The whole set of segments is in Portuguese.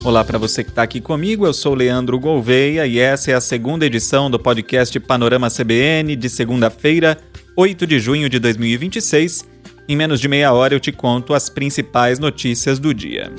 Olá para você que está aqui comigo, eu sou Leandro Gouveia e essa é a segunda edição do podcast Panorama CBN de segunda-feira, 8 de junho de 2026. Em menos de meia hora eu te conto as principais notícias do dia.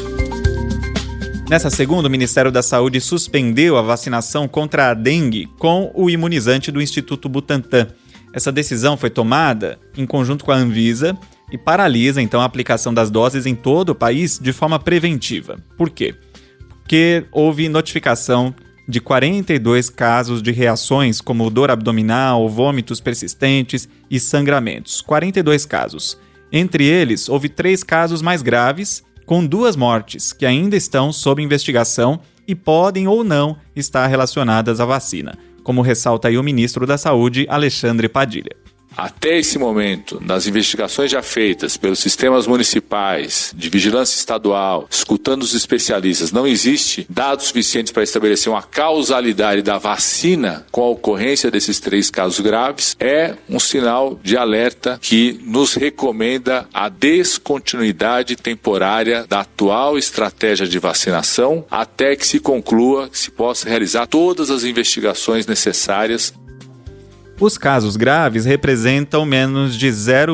Nessa segunda, o Ministério da Saúde suspendeu a vacinação contra a dengue com o imunizante do Instituto Butantan. Essa decisão foi tomada em conjunto com a Anvisa e paralisa, então, a aplicação das doses em todo o país de forma preventiva. Por quê? Porque houve notificação de 42 casos de reações como dor abdominal, vômitos persistentes e sangramentos. 42 casos. Entre eles, houve 3 casos mais graves, com 2 mortes, que ainda estão sob investigação e podem ou não estar relacionadas à vacina, como ressalta aí o ministro da Saúde, Alexandre Padilha. Até esse momento, nas investigações já feitas pelos sistemas municipais, de vigilância estadual, escutando os especialistas, não existe dados suficientes para estabelecer uma causalidade da vacina com a ocorrência desses 3 casos graves. É um sinal de alerta que nos recomenda a descontinuidade temporária da atual estratégia de vacinação até que se conclua, que se possa realizar todas as investigações necessárias. Os casos graves representam menos de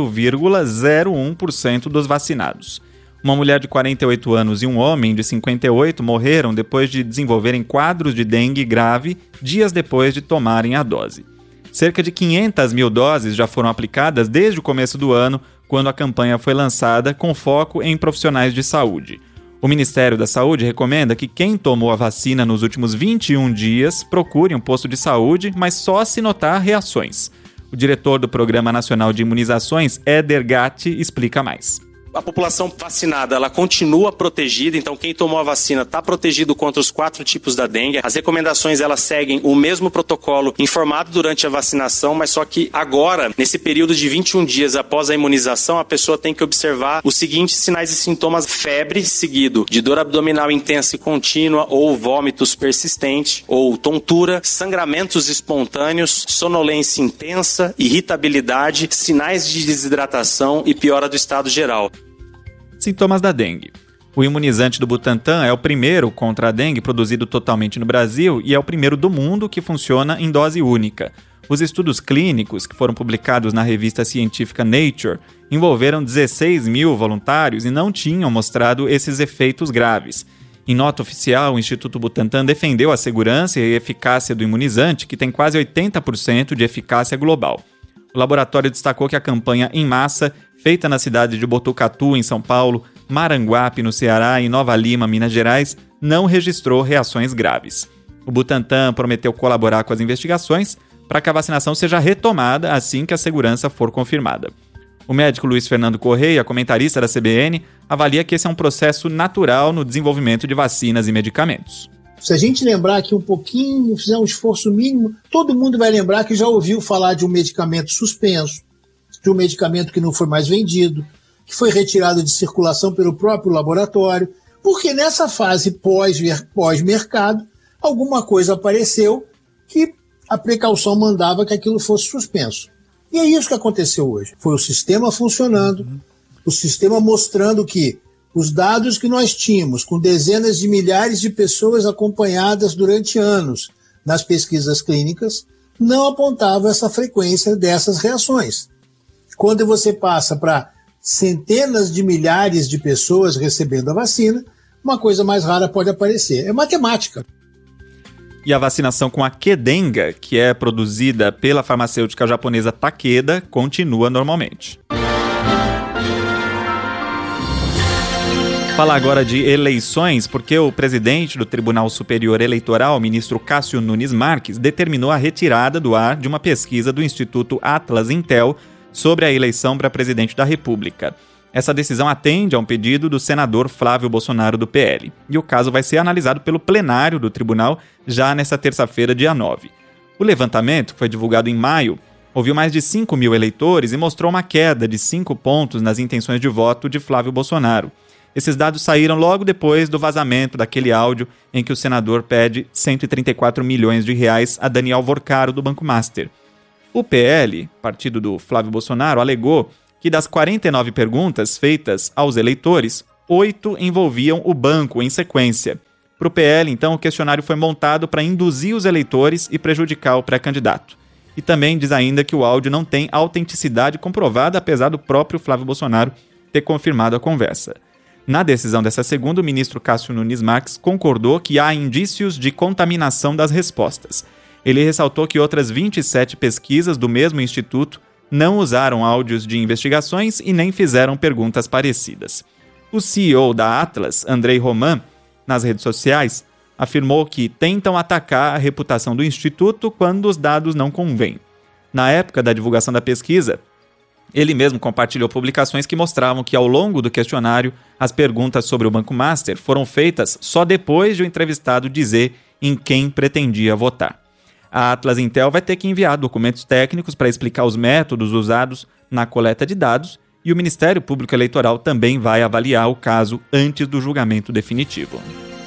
0,01% dos vacinados. Uma mulher de 48 anos e um homem de 58 morreram depois de desenvolverem quadros de dengue grave dias depois de tomarem a dose. Cerca de 500 mil doses já foram aplicadas desde o começo do ano, quando a campanha foi lançada com foco em profissionais de saúde. O Ministério da Saúde recomenda que quem tomou a vacina nos últimos 21 dias procure um posto de saúde, mas só se notar reações. O diretor do Programa Nacional de Imunizações, Éder Gatti, explica mais. A população vacinada, ela continua protegida, então quem tomou a vacina está protegido contra os 4 tipos da dengue. As recomendações, elas seguem o mesmo protocolo informado durante a vacinação, mas só que agora, nesse período de 21 dias após a imunização, a pessoa tem que observar os seguintes sinais e sintomas: febre, seguido de dor abdominal intensa e contínua, ou vômitos persistentes, ou tontura, sangramentos espontâneos, sonolência intensa, irritabilidade, sinais de desidratação e piora do estado geral. Sintomas da dengue. O imunizante do Butantan é o primeiro contra a dengue produzido totalmente no Brasil e é o primeiro do mundo que funciona em dose única. Os estudos clínicos, que foram publicados na revista científica Nature, envolveram 16 mil voluntários e não tinham mostrado esses efeitos graves. Em nota oficial, o Instituto Butantan defendeu a segurança e a eficácia do imunizante, que tem quase 80% de eficácia global. O laboratório destacou que a campanha em massa, feita na cidade de Botucatu, em São Paulo, Maranguape, no Ceará e Nova Lima, Minas Gerais, não registrou reações graves. O Butantan prometeu colaborar com as investigações para que a vacinação seja retomada assim que a segurança for confirmada. O médico Luiz Fernando Correia, comentarista da CBN, avalia que esse é um processo natural no desenvolvimento de vacinas e medicamentos. Se a gente lembrar aqui um pouquinho, fizer um esforço mínimo, todo mundo vai lembrar que já ouviu falar de um medicamento suspenso, de um medicamento que não foi mais vendido, que foi retirado de circulação pelo próprio laboratório, porque nessa fase pós-mercado, alguma coisa apareceu que a precaução mandava que aquilo fosse suspenso. E é isso que aconteceu hoje. Foi o sistema funcionando, o sistema mostrando que os dados que nós tínhamos, com dezenas de milhares de pessoas acompanhadas durante anos nas pesquisas clínicas, não apontavam essa frequência dessas reações. Quando você passa para centenas de milhares de pessoas recebendo a vacina, uma coisa mais rara pode aparecer. É matemática. E a vacinação com a Qdenga, que é produzida pela farmacêutica japonesa Takeda, continua normalmente. Falar agora de eleições, porque o presidente do Tribunal Superior Eleitoral, ministro Cássio Nunes Marques, determinou a retirada do ar de uma pesquisa do Instituto Atlas Intel sobre a eleição para presidente da República. Essa decisão atende a um pedido do senador Flávio Bolsonaro, do PL. E o caso vai ser analisado pelo plenário do tribunal já nesta terça-feira, dia 9. O levantamento, que foi divulgado em maio, ouviu mais de 5 mil eleitores e mostrou uma queda de 5 pontos nas intenções de voto de Flávio Bolsonaro. Esses dados saíram logo depois do vazamento daquele áudio em que o senador pede 134 milhões de reais a Daniel Vorcaro, do Banco Master. O PL, partido do Flávio Bolsonaro, alegou que das 49 perguntas feitas aos eleitores, 8 envolviam o banco em sequência. Para o PL, então, o questionário foi montado para induzir os eleitores e prejudicar o pré-candidato. E também diz ainda que o áudio não tem autenticidade comprovada, apesar do próprio Flávio Bolsonaro ter confirmado a conversa. Na decisão dessa segunda, o ministro Cássio Nunes Marques concordou que há indícios de contaminação das respostas. Ele ressaltou que outras 27 pesquisas do mesmo instituto não usaram áudios de investigações e nem fizeram perguntas parecidas. O CEO da Atlas, Andrei Roman, nas redes sociais, afirmou que tentam atacar a reputação do instituto quando os dados não convêm. Na época da divulgação da pesquisa, ele mesmo compartilhou publicações que mostravam que, ao longo do questionário, as perguntas sobre o Banco Master foram feitas só depois de o entrevistado dizer em quem pretendia votar. A Atlas Intel vai ter que enviar documentos técnicos para explicar os métodos usados na coleta de dados, e o Ministério Público Eleitoral também vai avaliar o caso antes do julgamento definitivo.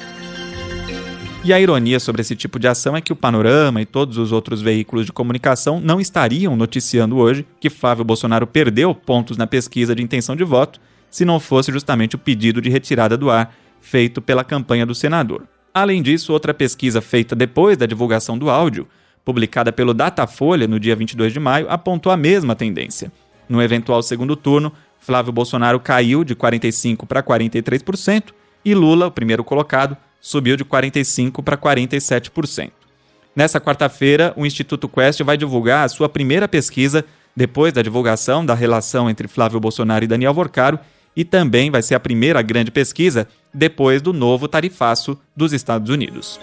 E a ironia sobre esse tipo de ação é que o Panorama e todos os outros veículos de comunicação não estariam noticiando hoje que Flávio Bolsonaro perdeu pontos na pesquisa de intenção de voto se não fosse justamente o pedido de retirada do ar feito pela campanha do senador. Além disso, outra pesquisa feita depois da divulgação do áudio, publicada pelo Datafolha no dia 22 de maio, apontou a mesma tendência. No eventual segundo turno, Flávio Bolsonaro caiu de 45% para 43% e Lula, o primeiro colocado, subiu de 45% para 47%. Nessa quarta-feira, o Instituto Quest vai divulgar a sua primeira pesquisa depois da divulgação da relação entre Flávio Bolsonaro e Daniel Worcaro, e também vai ser a primeira grande pesquisa depois do novo tarifaço dos Estados Unidos.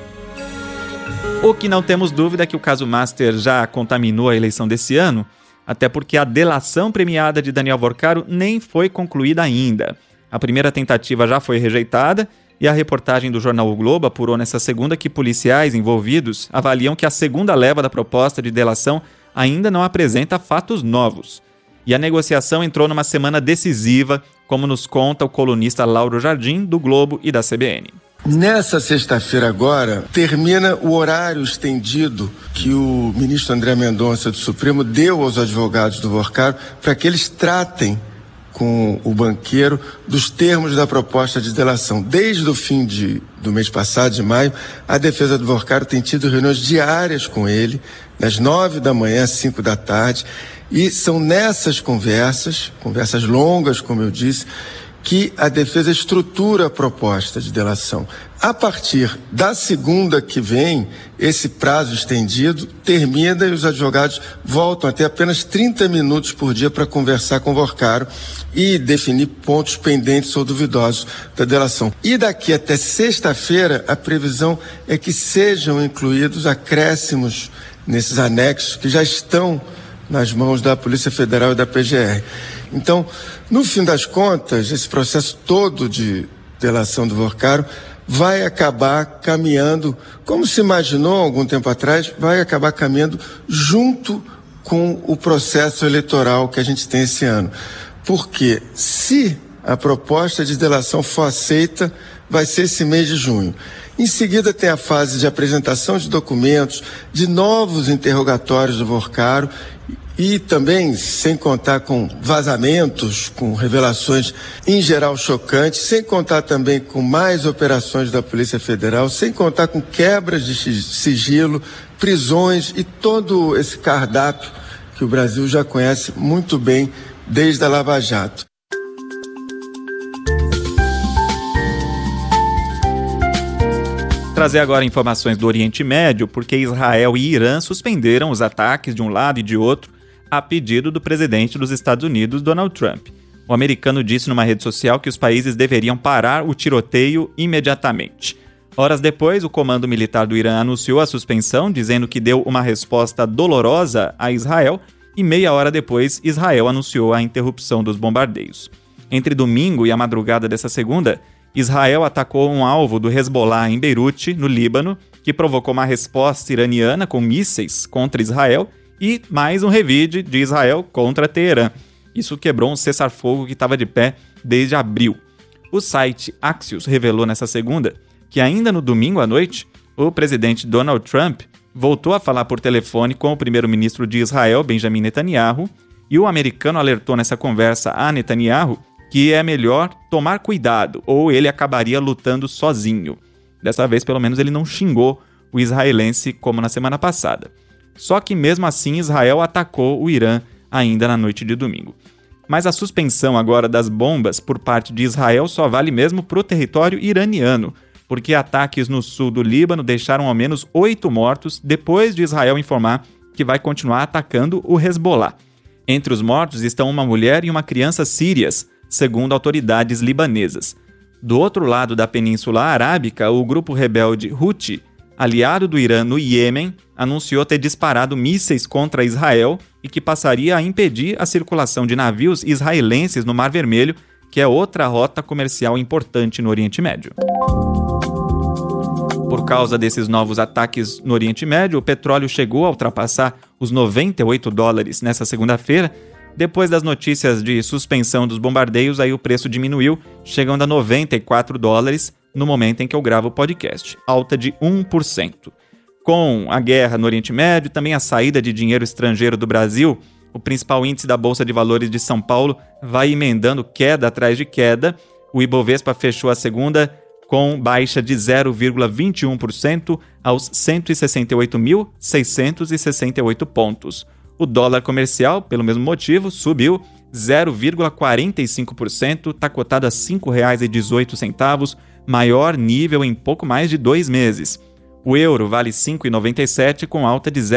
O que não temos dúvida é que o caso Master já contaminou a eleição desse ano, até porque a delação premiada de Daniel Worcaro nem foi concluída ainda. A primeira tentativa já foi rejeitada e a reportagem do jornal O Globo apurou nessa segunda que policiais envolvidos avaliam que a segunda leva da proposta de delação ainda não apresenta fatos novos. E a negociação entrou numa semana decisiva, como nos conta o colunista Lauro Jardim, do Globo e da CBN. Nessa sexta-feira agora, termina o horário estendido que o ministro André Mendonça do Supremo deu aos advogados do Worcaro para que eles tratem com o banqueiro dos termos da proposta de delação. Desde o fim do mês passado, de maio, a defesa do Worcaro tem tido reuniões diárias com ele, das 9 da manhã às 5 da tarde, e são nessas conversas longas, como eu disse, que a defesa estrutura a proposta de delação. A partir da segunda que vem, esse prazo estendido termina e os advogados voltam a ter apenas 30 minutos por dia para conversar com o Worcaro e definir pontos pendentes ou duvidosos da delação. E daqui até sexta-feira, a previsão é que sejam incluídos acréscimos nesses anexos que já estão nas mãos da Polícia Federal e da PGR. Então, no fim das contas, esse processo todo de delação do Worcaro vai acabar caminhando, como se imaginou algum tempo atrás, vai acabar caminhando junto com o processo eleitoral que a gente tem esse ano. Porque se a proposta de delação for aceita, vai ser esse mês de junho. Em seguida tem a fase de apresentação de documentos, de novos interrogatórios do Worcaro, e também, sem contar com vazamentos, com revelações em geral chocantes, sem contar também com mais operações da Polícia Federal, sem contar com quebras de sigilo, prisões e todo esse cardápio que o Brasil já conhece muito bem desde a Lava Jato. Trazer agora informações do Oriente Médio, porque Israel e Irã suspenderam os ataques de um lado e de outro a pedido do presidente dos Estados Unidos, Donald Trump. O americano disse numa rede social que os países deveriam parar o tiroteio imediatamente. Horas depois, o comando militar do Irã anunciou a suspensão, dizendo que deu uma resposta dolorosa a Israel, e meia hora depois, Israel anunciou a interrupção dos bombardeios. Entre domingo e a madrugada dessa segunda, Israel atacou um alvo do Hezbollah em Beirute, no Líbano, que provocou uma resposta iraniana com mísseis contra Israel e mais um revide de Israel contra Teherã. Isso quebrou um cessar-fogo que estava de pé desde abril. O site Axios revelou nessa segunda que ainda no domingo à noite, o presidente Donald Trump voltou a falar por telefone com o primeiro-ministro de Israel, Benjamin Netanyahu, e o americano alertou nessa conversa a Netanyahu que é melhor tomar cuidado ou ele acabaria lutando sozinho. Dessa vez, pelo menos, ele não xingou o israelense como na semana passada. Só que mesmo assim Israel atacou o Irã ainda na noite de domingo. Mas a suspensão agora das bombas por parte de Israel só vale mesmo para o território iraniano, porque ataques no sul do Líbano deixaram ao menos 8 mortos depois de Israel informar que vai continuar atacando o Hezbollah. Entre os mortos estão uma mulher e uma criança sírias, segundo autoridades libanesas. Do outro lado da Península Arábica, o grupo rebelde Houthi, aliado do Irã no Iêmen, anunciou ter disparado mísseis contra Israel e que passaria a impedir a circulação de navios israelenses no Mar Vermelho, que é outra rota comercial importante no Oriente Médio. Por causa desses novos ataques no Oriente Médio, o petróleo chegou a ultrapassar os $98 nessa segunda-feira. Depois das notícias de suspensão dos bombardeios, aí o preço diminuiu, chegando a $94 no momento em que eu gravo o podcast, alta de 1%. Com a guerra no Oriente Médio, também a saída de dinheiro estrangeiro do Brasil, o principal índice da Bolsa de Valores de São Paulo vai emendando queda atrás de queda. O Ibovespa fechou a segunda com baixa de 0,21% aos 168.668 pontos. O dólar comercial, pelo mesmo motivo, subiu 0,45%, está cotado a R$ 5,18, maior nível em pouco mais de 2 meses. O euro vale R$ 5,97, com alta de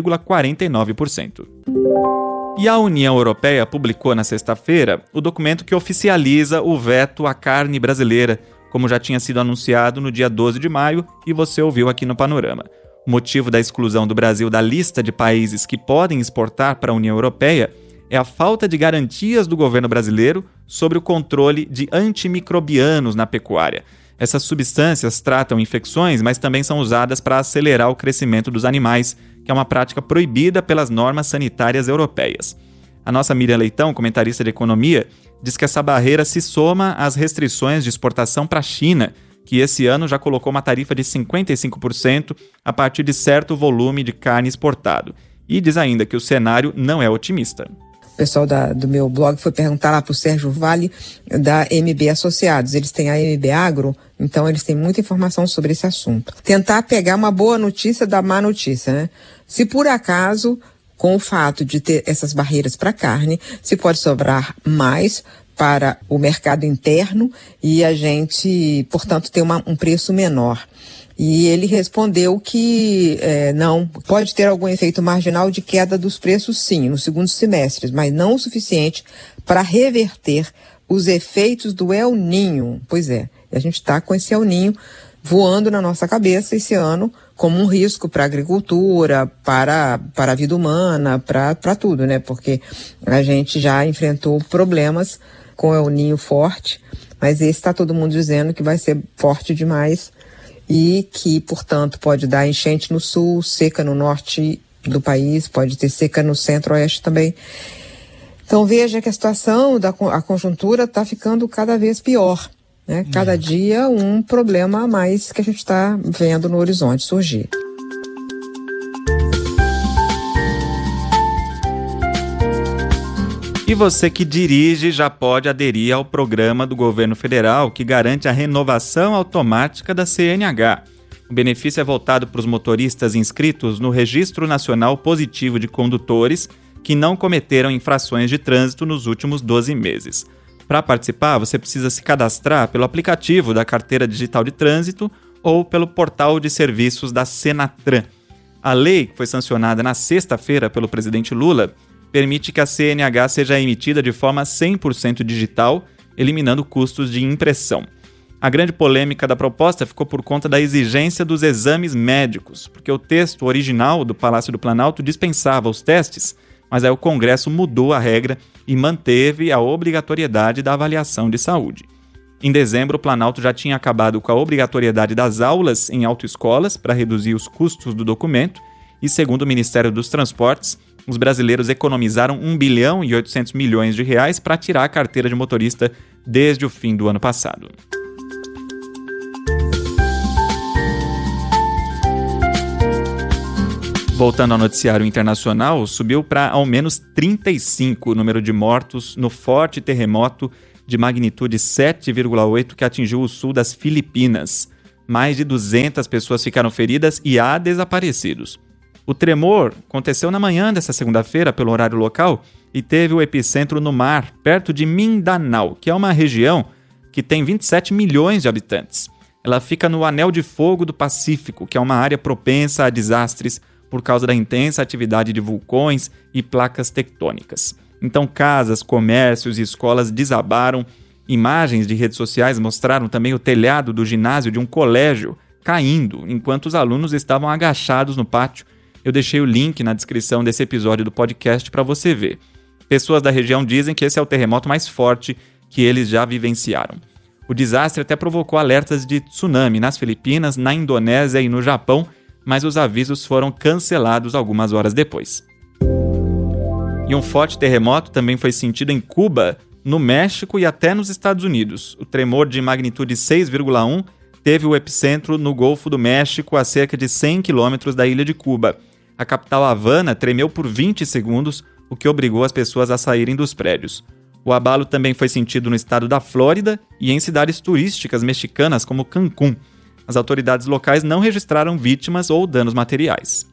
0,49%. E a União Europeia publicou na sexta-feira o documento que oficializa o veto à carne brasileira, como já tinha sido anunciado no dia 12 de maio e você ouviu aqui no Panorama. O motivo da exclusão do Brasil da lista de países que podem exportar para a União Europeia é a falta de garantias do governo brasileiro sobre o controle de antimicrobianos na pecuária. Essas substâncias tratam infecções, mas também são usadas para acelerar o crescimento dos animais, que é uma prática proibida pelas normas sanitárias europeias. A nossa Miriam Leitão, comentarista de economia, diz que essa barreira se soma às restrições de exportação para a China, que esse ano já colocou uma tarifa de 55% a partir de certo volume de carne exportado. E diz ainda que o cenário não é otimista. O pessoal do meu blog foi perguntar lá para o Sérgio Vale da MB Associados. Eles têm a MB Agro, então eles têm muita informação sobre esse assunto. Tentar pegar uma boa notícia da má notícia, né? Se por acaso, com o fato de ter essas barreiras para a carne, se pode sobrar mais para o mercado interno e a gente, portanto, ter um preço menor. E ele respondeu que não, pode ter algum efeito marginal de queda dos preços, sim, no segundo semestre, mas não o suficiente para reverter os efeitos do El Niño. Pois é, a gente está com esse El Niño voando na nossa cabeça esse ano como um risco para a agricultura, para a vida humana, para tudo, né? Porque a gente já enfrentou problemas com o El Niño forte, mas esse está todo mundo dizendo que vai ser forte demais e que, portanto, pode dar enchente no sul, seca no norte do país, pode ter seca no centro-oeste também. Então veja que a situação a conjuntura está ficando cada vez pior, né? Cada dia um problema a mais que a gente está vendo no horizonte surgir. E você que dirige já pode aderir ao programa do governo federal que garante a renovação automática da CNH. O benefício é voltado para os motoristas inscritos no Registro Nacional Positivo de Condutores que não cometeram infrações de trânsito nos últimos 12 meses. Para participar, você precisa se cadastrar pelo aplicativo da Carteira Digital de Trânsito ou pelo portal de serviços da Senatran. A lei, que foi sancionada na sexta-feira pelo presidente Lula, permite que a CNH seja emitida de forma 100% digital, eliminando custos de impressão. A grande polêmica da proposta ficou por conta da exigência dos exames médicos, porque o texto original do Palácio do Planalto dispensava os testes, mas aí o Congresso mudou a regra e manteve a obrigatoriedade da avaliação de saúde. Em dezembro, o Planalto já tinha acabado com a obrigatoriedade das aulas em autoescolas para reduzir os custos do documento e, segundo o Ministério dos Transportes, os brasileiros economizaram R$ 1 bilhão e 800 milhões de reais para tirar a carteira de motorista desde o fim do ano passado. Voltando ao noticiário internacional, subiu para ao menos 35 o número de mortos no forte terremoto de magnitude 7,8 que atingiu o sul das Filipinas. Mais de 200 pessoas ficaram feridas e há desaparecidos. O tremor aconteceu na manhã dessa segunda-feira pelo horário local e teve o epicentro no mar, perto de Mindanao, que é uma região que tem 27 milhões de habitantes. Ela fica no Anel de Fogo do Pacífico, que é uma área propensa a desastres por causa da intensa atividade de vulcões e placas tectônicas. Então, casas, comércios e escolas desabaram. Imagens de redes sociais mostraram também o telhado do ginásio de um colégio caindo, enquanto os alunos estavam agachados no pátio. Eu deixei o link na descrição desse episódio do podcast para você ver. Pessoas da região dizem que esse é o terremoto mais forte que eles já vivenciaram. O desastre até provocou alertas de tsunami nas Filipinas, na Indonésia e no Japão, mas os avisos foram cancelados algumas horas depois. E um forte terremoto também foi sentido em Cuba, no México e até nos Estados Unidos. O tremor de magnitude 6,1 teve o epicentro no Golfo do México, a cerca de 100 quilômetros da ilha de Cuba. A capital Havana tremeu por 20 segundos, o que obrigou as pessoas a saírem dos prédios. O abalo também foi sentido no estado da Flórida e em cidades turísticas mexicanas como Cancún. As autoridades locais não registraram vítimas ou danos materiais.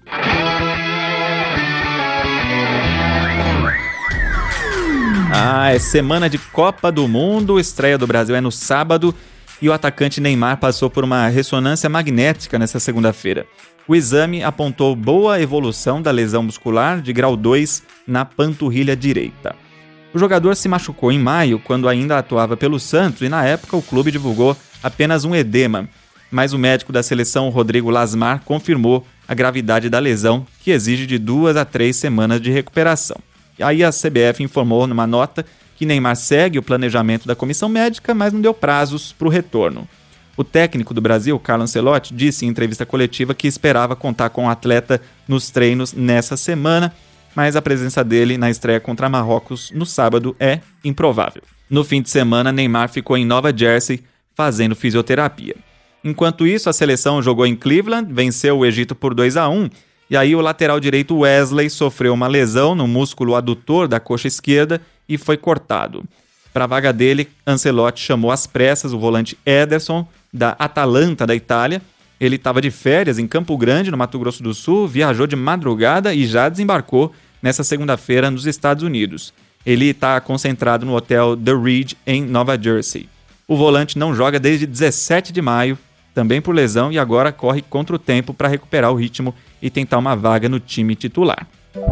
É semana de Copa do Mundo, a estreia do Brasil é no sábado e o atacante Neymar passou por uma ressonância magnética nesta segunda-feira. O exame apontou boa evolução da lesão muscular de grau 2 na panturrilha direita. O jogador se machucou em maio, quando ainda atuava pelo Santos, e na época o clube divulgou apenas um edema. Mas o médico da seleção, Rodrigo Lasmar, confirmou a gravidade da lesão, que exige de 2 a 3 semanas de recuperação. E aí a CBF informou numa nota que Neymar segue o planejamento da comissão médica, mas não deu prazos para o retorno. O técnico do Brasil, Carlo Ancelotti, disse em entrevista coletiva que esperava contar com o atleta nos treinos nessa semana, mas a presença dele na estreia contra Marrocos no sábado é improvável. No fim de semana, Neymar ficou em Nova Jersey fazendo fisioterapia. Enquanto isso, a seleção jogou em Cleveland, venceu o Egito por 2-1, e aí o lateral direito Wesley sofreu uma lesão no músculo adutor da coxa esquerda e foi cortado. Para a vaga dele, Ancelotti chamou às pressas o volante Ederson, da Atalanta da Itália. Ele estava de férias em Campo Grande, no Mato Grosso do Sul, viajou de madrugada e já desembarcou nessa segunda-feira nos Estados Unidos. Ele está concentrado no hotel The Reed, em Nova Jersey. O volante não joga desde 17 de maio, também por lesão, e agora corre contra o tempo para recuperar o ritmo e tentar uma vaga no time titular.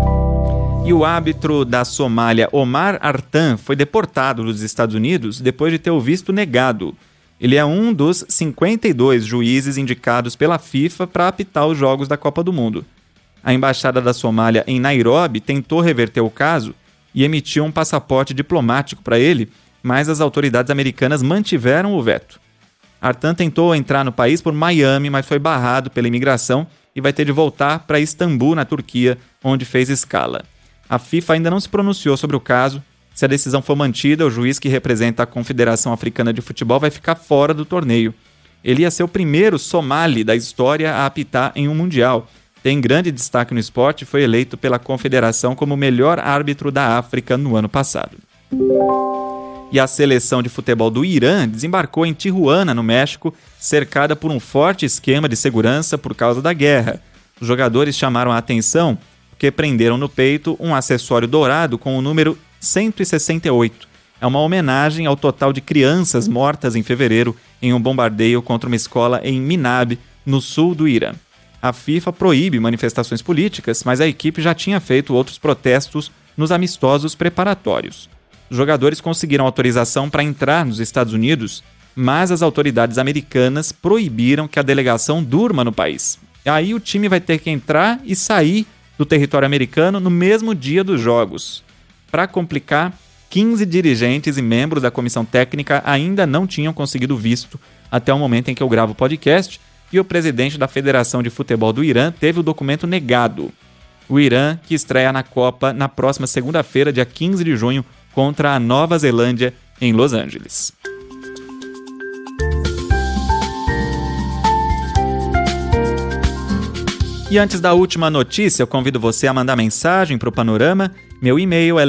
E o árbitro da Somália, Omar Artan, foi deportado dos Estados Unidos depois de ter o visto negado. Ele é um dos 52 juízes indicados pela FIFA para apitar os jogos da Copa do Mundo. A Embaixada da Somália em Nairobi tentou reverter o caso e emitiu um passaporte diplomático para ele, mas as autoridades americanas mantiveram o veto. Artan tentou entrar no país por Miami, mas foi barrado pela imigração e vai ter de voltar para Istambul, na Turquia, onde fez escala. A FIFA ainda não se pronunciou sobre o caso. Se a decisão for mantida, o juiz que representa a Confederação Africana de Futebol vai ficar fora do torneio. Ele ia ser o primeiro somali da história a apitar em um mundial. Tem grande destaque no esporte e foi eleito pela Confederação como o melhor árbitro da África no ano passado. E a seleção de futebol do Irã desembarcou em Tijuana, no México, cercada por um forte esquema de segurança por causa da guerra. Os jogadores chamaram a atenção porque prenderam no peito um acessório dourado com o número 168. É uma homenagem ao total de crianças mortas em fevereiro em um bombardeio contra uma escola em Minab, no sul do Irã. A FIFA proíbe manifestações políticas, mas a equipe já tinha feito outros protestos nos amistosos preparatórios. Os jogadores conseguiram autorização para entrar nos Estados Unidos, mas as autoridades americanas proibiram que a delegação durma no país. Aí o time vai ter que entrar e sair do território americano no mesmo dia dos jogos. Para complicar, 15 dirigentes e membros da comissão técnica ainda não tinham conseguido visto até o momento em que eu gravo o podcast, e o presidente da Federação de Futebol do Irã teve o documento negado. O Irã, que estreia na Copa na próxima segunda-feira, dia 15 de junho, contra a Nova Zelândia, em Los Angeles. E antes da última notícia, eu convido você a mandar mensagem para o Panorama. Meu e-mail é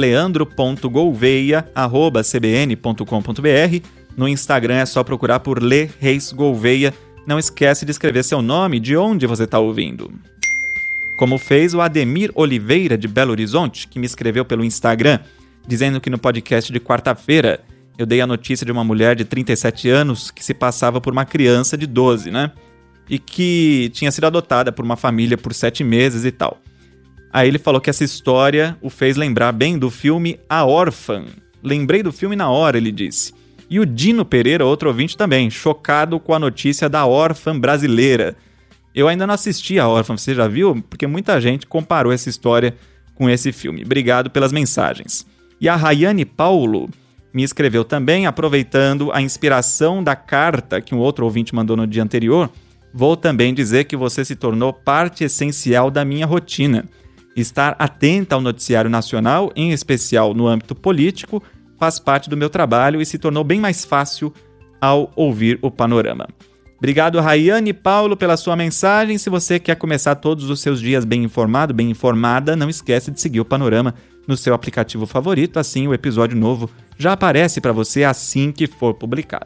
leandro.gouveia@cbn.com.br. No Instagram é só procurar por Lê Reis Gouveia. Não esquece de escrever seu nome e de onde você está ouvindo. Como fez o Ademir Oliveira, de Belo Horizonte, que me escreveu pelo Instagram, dizendo que no podcast de quarta-feira eu dei a notícia de uma mulher de 37 anos que se passava por uma criança de 12, né? E que tinha sido adotada por uma família por 7 meses e tal. Aí ele falou que essa história o fez lembrar bem do filme A Órfã. Lembrei do filme na hora, ele disse. E o Dino Pereira, outro ouvinte também, chocado com a notícia da órfã brasileira. Eu ainda não assisti A Órfã, você já viu? Porque muita gente comparou essa história com esse filme. Obrigado pelas mensagens. E a Rayane Paulo me escreveu também, aproveitando a inspiração da carta que um outro ouvinte mandou no dia anterior. Vou também dizer que você se tornou parte essencial da minha rotina. Estar atenta ao noticiário nacional, em especial no âmbito político, faz parte do meu trabalho e se tornou bem mais fácil ao ouvir o Panorama. Obrigado, Rayane Paulo, pela sua mensagem. Se você quer começar todos os seus dias bem informado, bem informada, não esquece de seguir o Panorama no seu aplicativo favorito. Assim, o episódio novo já aparece para você assim que for publicado.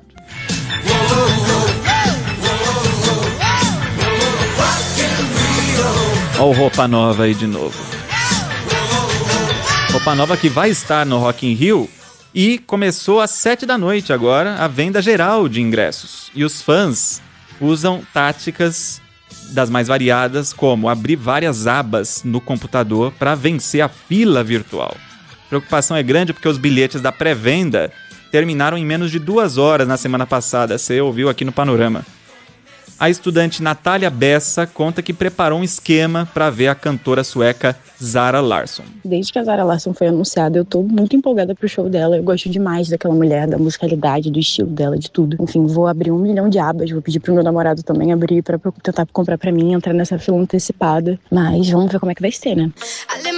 Olha o Roupa Nova aí de novo. Roupa Nova que vai estar no Rock in Rio e começou às 7 da noite agora a venda geral de ingressos. E os fãs usam táticas das mais variadas, como abrir várias abas no computador para vencer a fila virtual. A preocupação é grande porque os bilhetes da pré-venda terminaram em menos de 2 horas na semana passada. Você ouviu aqui no Panorama. A estudante Natália Bessa conta que preparou um esquema para ver a cantora sueca Zara Larsson. Desde que a Zara Larsson foi anunciada, eu tô muito empolgada pro show dela. Eu gosto demais daquela mulher, da musicalidade, do estilo dela, de tudo. Enfim, vou abrir 1 milhão de abas, vou pedir pro meu namorado também abrir pra tentar comprar pra mim, entrar nessa fila antecipada. Mas vamos ver como é que vai ser, né?